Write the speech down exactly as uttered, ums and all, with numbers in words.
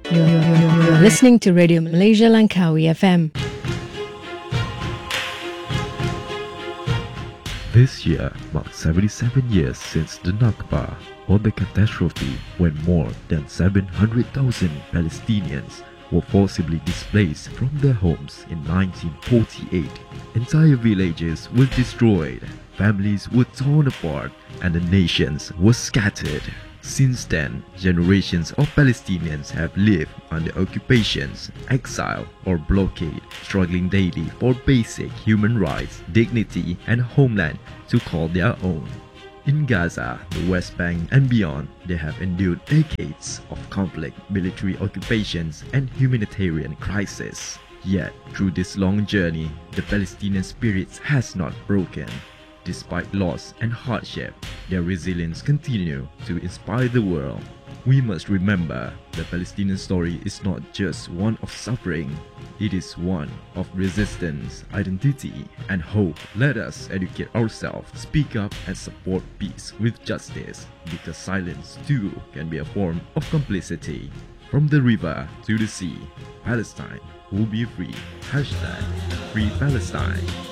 You're, you're, you're, you're listening to Radio Malaysia Langkawi F M. This year marks seventy-seven years since the Nakba, or the catastrophe, when more than seven hundred thousand Palestinians were forcibly displaced from their homes in nineteen forty-eight. Entire villages were destroyed, families were torn apart, and the nations were scattered. Since then, generations of Palestinians have lived under occupations, exile, or blockade, struggling daily for basic human rights, dignity, and homeland to call their own. In Gaza, the West Bank, and beyond, they have endured decades of conflict, military occupations, and humanitarian crisis. Yet, through this long journey, the Palestinian spirit has not broken. Despite loss and hardship, their resilience continues to inspire the world. We must remember the Palestinian story is not just one of suffering, it is one of resistance, identity, and hope. Let us educate ourselves, speak up, and support peace with justice, because silence too can be a form of complicity. From the river to the sea, Palestine will be free. Hashtag Free Palestine.